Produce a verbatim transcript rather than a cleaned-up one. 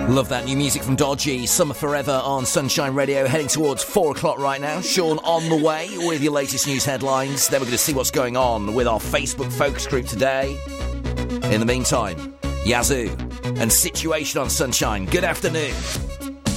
Love that new music from Dodgy. Summer Forever on Sunshine Radio. Heading towards four o'clock right now. Sean on the way with your latest news headlines. Then we're going to see what's going on with our Facebook focus group today. In the meantime, Yazoo and Situation on Sunshine. Good afternoon.